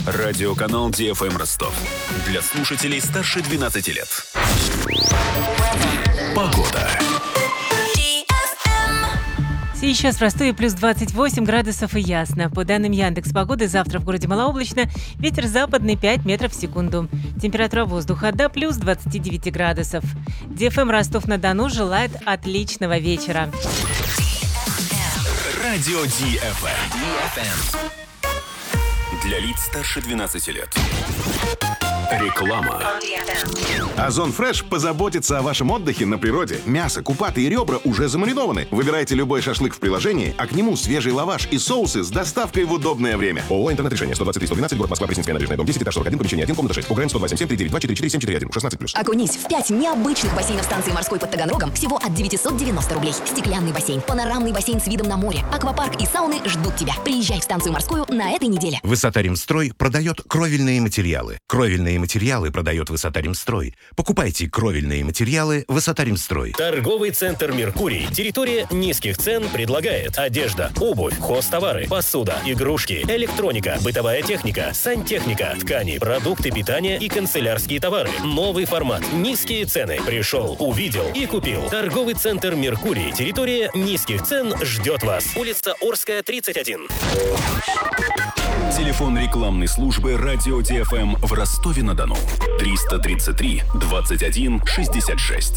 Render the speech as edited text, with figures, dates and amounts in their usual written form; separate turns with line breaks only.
Радиоканал DFM Ростов. Для слушателей старше 12 лет. Погода.
Сейчас в Ростове плюс 28 градусов и ясно. По данным Яндекс.Погоды, завтра в городе малооблачно, ветер западный 5 метров в секунду. Температура воздуха до плюс 29 градусов. DFM Ростов-на-Дону желает отличного вечера.
Радио DFM. Для лиц старше 12 лет. Реклама.
Озон Фреш позаботится о вашем отдыхе на природе. Мясо, купаты и ребра уже замаринованы. Выбирайте любой шашлык в приложении, а к нему свежий лаваш и соусы с доставкой в удобное время. ООО «Интернет-решение», 123-112, город Москва, Пресненская набережная, дом 10, этаж 41, помещение 1, комната 6. УГРН 127-739-244-741, 16+.
Окунись в 5 необычных бассейнов станции морской под Таганрогом всего от 990 рублей. Стеклянный бассейн, панорамный бассейн с видом на море, аквапарк и сауны ждут тебя. Приезжай в станцию морскую на этой неделе.
Высота Римстрой продает кровельные материалы. Кровельные материалы продает Высота Римстрой. Покупайте кровельные материалы Высота Римстрой.
Торговый центр «Меркурий». Территория низких цен предлагает одежда, обувь, хозтовары, посуда, игрушки, электроника, бытовая техника, сантехника, ткани, продукты питания и канцелярские товары. Новый формат. Низкие цены. Пришел, увидел и купил. Торговый центр «Меркурий». Территория низких цен ждет вас. Улица Орская, 31.
Телефон рекламной службы «Радио DFM» в Ростове-на-Дону. 333 21 66.